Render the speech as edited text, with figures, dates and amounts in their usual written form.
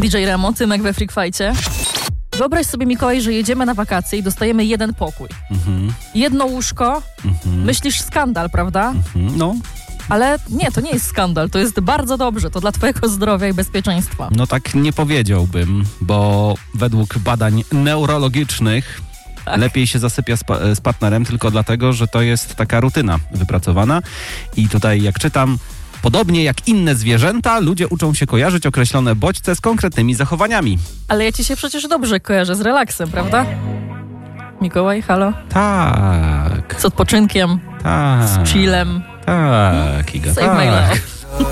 DJ Remo, Tymek we Freak Fajcie. Wyobraź sobie, Mikołaj, że jedziemy na wakacje i dostajemy jeden pokój. Jedno łóżko. Myślisz skandal, prawda? No. Ale nie, to nie jest skandal, to jest bardzo dobrze, to dla twojego zdrowia i bezpieczeństwa. No tak nie powiedziałbym, bo według badań neurologicznych lepiej się zasypia z partnerem tylko dlatego, że to jest taka rutyna wypracowana. I tutaj jak czytam, podobnie jak inne zwierzęta, ludzie uczą się kojarzyć określone bodźce z konkretnymi zachowaniami. Ale ja ci się przecież dobrze kojarzę z relaksem, prawda? Mikołaj, halo? Tak. Z odpoczynkiem, Tak. z chillem. Tak, Iga, Save my tak. life.